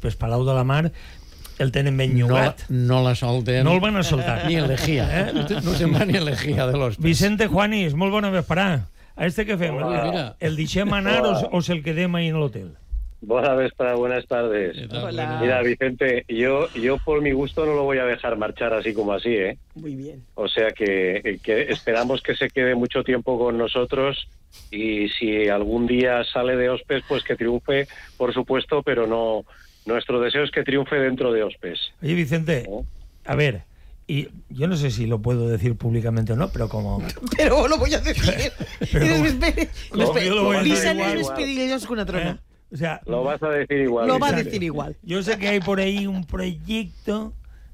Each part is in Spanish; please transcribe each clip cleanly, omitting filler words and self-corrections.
Hospes, Palau de la Mar, el tenen ben llogat. No la solten. No el van a soltar. Ni elegía. No se'n va ni elegía de l'Hospes. Vicente Juanis, molt bona vesprà. A este què fem? Mira. El deixem anar o se'l quedem ahí en l'hotel? Buena vesprada, buenas tardes. Hola. Mira, Vicente, yo por mi gusto no lo voy a dejar marchar así como así, ¿eh? Muy bien. O sea que esperamos que se quede mucho tiempo con nosotros y si algún día sale de Hospes, pues que triunfe, por supuesto, pero no. Nuestro deseo es que triunfe dentro de Hospes. Oye, Vicente, a ver, y yo no sé si lo puedo decir públicamente o no, pero como... Pero lo voy a decir. Pero yo lo voy a decir Lisa igual. les pediremos con una trona. O sea, Lo vas a decir igual. Lo va a Vicente. decir igual. yo sé que hay por ahí un proyecto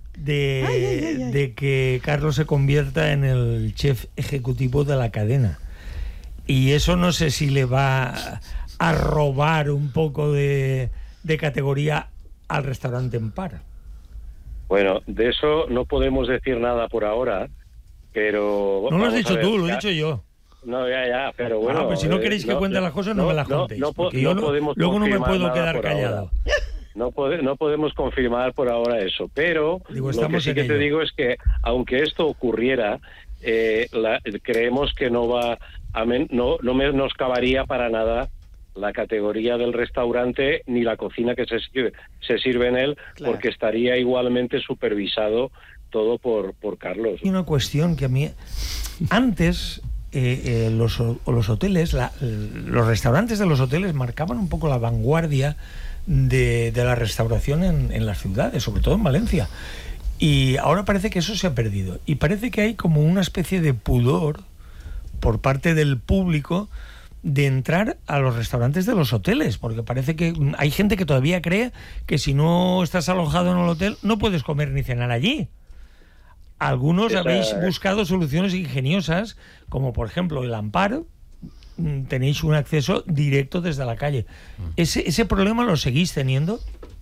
de que Carlos se convierta en el chef ejecutivo de la cadena. Y eso no sé si le va a robar un poco de categoría al restaurante Empar. Bueno, de eso no podemos decir nada por ahora, pero... No lo has vamos a dicho ver, tú, lo he ya- dicho yo. No, ya, pero bueno... Pues si no queréis que cuente las cosas, no me las contéis. Porque yo podemos luego no me confirmar puedo nada quedar por callado. ahora. No podemos confirmar por ahora eso, pero Digo, lo que estamos sí en que te ello. digo es que aunque esto ocurriera, creemos que no va no menoscabaría para nada la categoría del restaurante ni la cocina que se sirve en él, Claro. porque estaría igualmente supervisado todo por Carlos. Hay una cuestión que a mí... Antes, los hoteles, los restaurantes de los hoteles marcaban un poco la vanguardia de la restauración en las ciudades, sobre todo en Valencia. Y ahora parece que eso se ha perdido. Y parece que hay como una especie de pudor por parte del público de entrar a los restaurantes de los hoteles, porque parece que hay gente que todavía cree que si no estás alojado en el hotel no puedes comer ni cenar allí. Algunos habéis buscado soluciones ingeniosas, como por ejemplo el Amparo, tenéis un acceso directo desde la calle. ¿Ese problema lo seguís teniendo?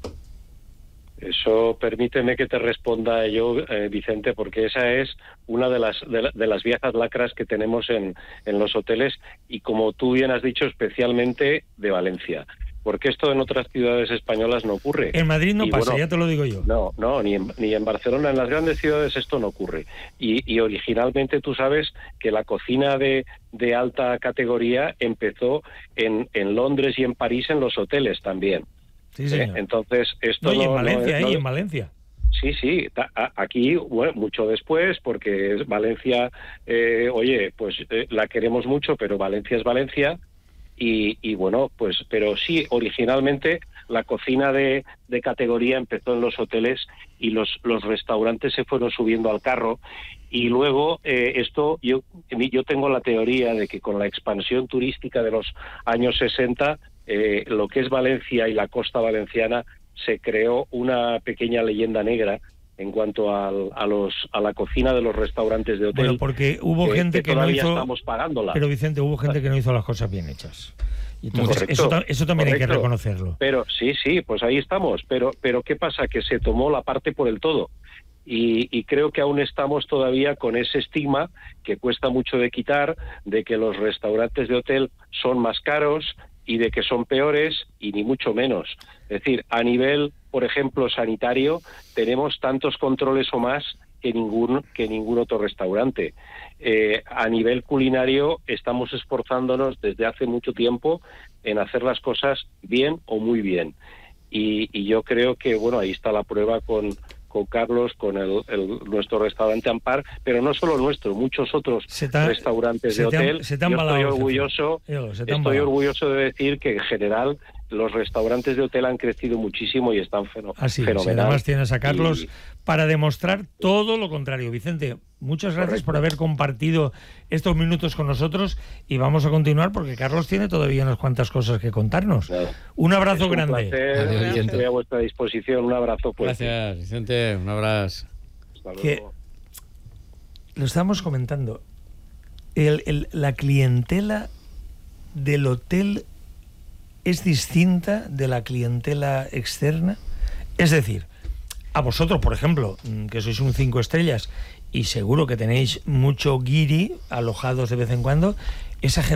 Eso permíteme que te responda yo, Vicente, porque esa es una de las viejas lacras que tenemos en los hoteles y, como tú bien has dicho, especialmente de Valencia. Porque esto en otras ciudades españolas no ocurre. En Madrid no Y pasa, bueno, ya te lo digo yo. No, ni en Barcelona, en las grandes ciudades esto no ocurre. Y originalmente tú sabes que la cocina de alta categoría empezó en Londres y en París en los hoteles también. Sí, señor. Entonces, esto No, y en Valencia, no- en Valencia. Sí, aquí, bueno, mucho después, porque es Valencia, la queremos mucho, pero Valencia es Valencia, y bueno, pues, pero sí, originalmente la cocina de categoría empezó en los hoteles y los restaurantes se fueron subiendo al carro, y luego yo tengo la teoría de que con la expansión turística de los años 60, lo que es Valencia y la costa valenciana, se creó una pequeña leyenda negra en cuanto a la cocina de los restaurantes de hotel. Bueno, porque hubo gente que no todavía hizo... estamos pagándola. Pero Vicente, hubo gente que no hizo las cosas bien hechas. Y entonces, Correcto, eso también hay que correcto. reconocerlo. Pero sí, pues ahí estamos. Pero ¿qué pasa? Que se tomó la parte por el todo. Y creo que aún estamos todavía con ese estigma que cuesta mucho de quitar, de que los restaurantes de hotel son más caros y de que son peores, y ni mucho menos. Es decir, a nivel, por ejemplo, sanitario, tenemos tantos controles o más que ningún otro restaurante. A nivel culinario, estamos esforzándonos desde hace mucho tiempo en hacer las cosas bien o muy bien. Y yo creo que, bueno, ahí está la prueba con Carlos, con nuestro restaurante Ampar, pero no solo nuestro, muchos otros restaurantes de hotel. Yo estoy orgulloso de decir que en general los restaurantes de hotel han crecido muchísimo y están fenomenal. Sí, además tienes a Carlos para demostrar todo lo contrario. Vicente, muchas gracias por haber compartido estos minutos con nosotros, y vamos a continuar porque Carlos tiene todavía unas cuantas cosas que contarnos. Nada. Un abrazo grande. Adiós, estoy a vuestra disposición. Un abrazo fuerte. Gracias, Vicente. Un abrazo. Hasta luego. Que lo estábamos comentando. La clientela del hotel es distinta de la clientela externa. Es decir, a vosotros, por ejemplo, que sois un 5 estrellas y seguro que tenéis mucho guiri alojados de vez en cuando, esa gente